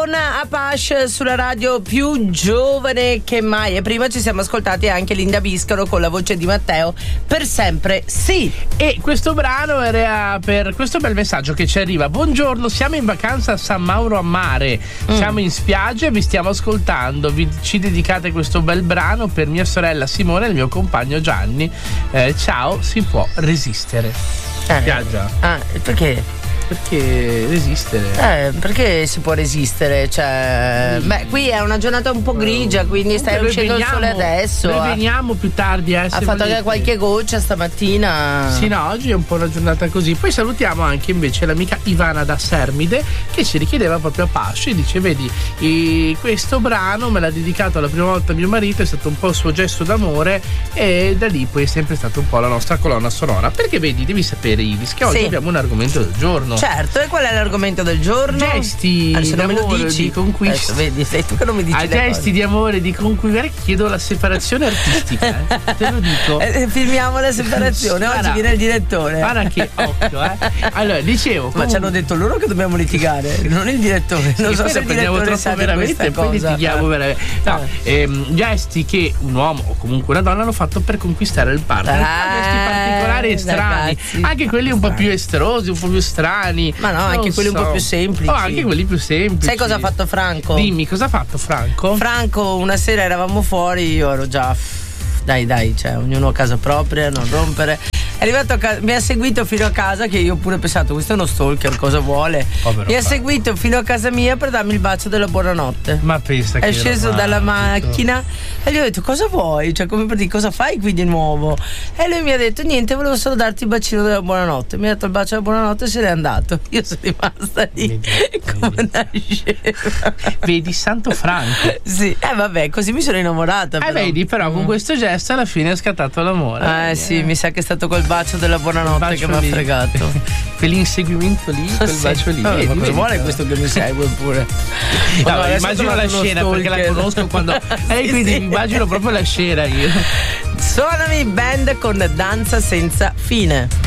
con Apache sulla radio più giovane che mai. E prima ci siamo ascoltati anche Linda Biscaro con la voce di Matteo, Per sempre sì. E questo brano era per questo bel messaggio che ci arriva. Buongiorno, siamo in vacanza a San Mauro a Mare, siamo in spiaggia e vi stiamo ascoltando. Ci dedicate questo bel brano per mia sorella Simone e il mio compagno Gianni. Ciao, si può resistere. Spiaggia. Perché? Perché resistere? Perché si può resistere? Cioè, qui è una giornata un po' grigia, quindi stai uscendo il sole adesso. Noi veniamo più tardi. Ha fatto anche qualche goccia stamattina. Sì, no, oggi è un po' una giornata così. Poi salutiamo anche invece l'amica Ivana da Sermide, che ci richiedeva proprio Apache e dice: vedi, questo brano me l'ha dedicato la prima volta mio marito, è stato un po' il suo gesto d'amore e da lì poi è sempre stata un po' la nostra colonna sonora. Perché vedi, devi sapere, Iris, che oggi abbiamo un argomento del giorno. Certo, e qual è l'argomento del giorno? Gesti se non me lo dici, di conquista. Vedi, sei tu che non mi dici. Gesti di amore, di conquista. Chiedo la separazione artistica, te lo dico. Filmiamo la separazione. Oggi viene il direttore. Guarda che occhio, Allora, dicevo. Ma ci hanno detto loro che dobbiamo litigare, non il direttore. Non so se il direttore sa veramente, e poi litighiamo veramente. No, gesti che un uomo o comunque una donna hanno fatto per conquistare il partner. Gesti particolari e strani. Ragazzi, anche quelli un po' più estrosi, un po' più strani. Ma no, anche quelli un po' più semplici. Anche quelli più semplici. Sai cosa ha fatto Franco? Dimmi, cosa ha fatto Franco? Franco, una sera eravamo fuori, io ero già dai, cioè ognuno a casa propria, non rompere. È arrivato a casa, mi ha seguito fino a casa, che io pure ho pensato, questo è uno stalker, cosa vuole? Mi ha seguito fino a casa mia per darmi il bacio della buonanotte. Ma pensa che è sceso dalla macchina e gli ho detto: cosa vuoi? Cioè, come per dire, cosa fai qui di nuovo? E lui mi ha detto: niente, volevo solo darti il bacino della buonanotte. Mi ha dato il bacio della buonanotte e se n'è andato. Io sono rimasta lì come una scema. Vedi, santo Franco. Sì, vabbè, così mi sono innamorata. Vedi, però con questo gesto alla fine è scattato l'amore. Sì, mi sa che è stato col bacio della buonanotte che mi ha fregato. Quell'inseguimento lì, quel bacio lì. Ma cosa vuole questo che mi segue pure? No, immagino la scena perché la conosco quando. Quindi immagino proprio la scena io. Suonami Band con Danza senza fine.